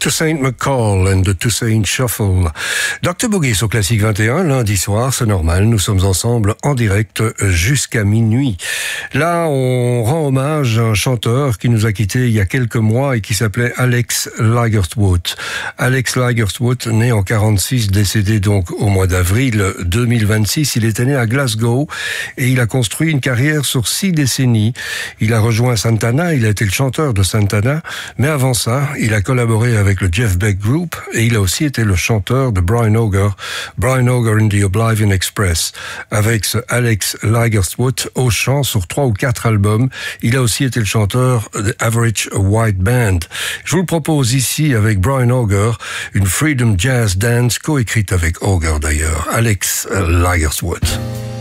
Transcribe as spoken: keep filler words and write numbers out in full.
Toussaint McCall and the Toussaint Shuffle. docteur Boogie sur Classique vingt et un, lundi soir, c'est normal, nous sommes ensemble en direct jusqu'à minuit. Là, on rend hommage à un chanteur qui nous a quittés il y a quelques mois et qui s'appelait Alex Lagerwood. Alex Lagerwood, né en quarante-six, décédé donc au mois d'avril deux mille vingt-six, il était né à Glasgow et il a construit une carrière sur six décennies. Il a rejoint Santana, il a été le chanteur de Santana, mais avant ça, il a collaboré avec le Jeff Beck Group et il a aussi été le chanteur de Brian Auger, Brian Auger and the Oblivion Express. Avec ce Alex Lagerwood au chant sur trois ou quatre albums, il a aussi été le chanteur de Average White Band. Je vous le propose ici avec Brian Auger, une Freedom Jazz Dance coécrite avec Auger d'ailleurs, Alex Lagerwood.